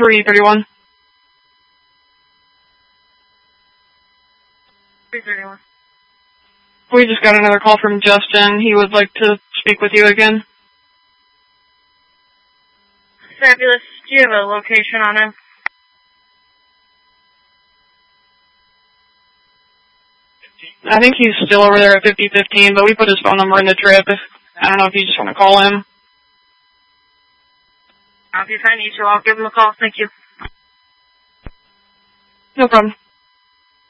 331. 331. We just got another call from Justin. He would like to speak with you again. Fabulous. Do you have a location on him? I think he's still over there at 5015, but we put his phone number in the trip. I don't know if you just want to call him. If I need to, I'll give him a call. Thank you. No problem.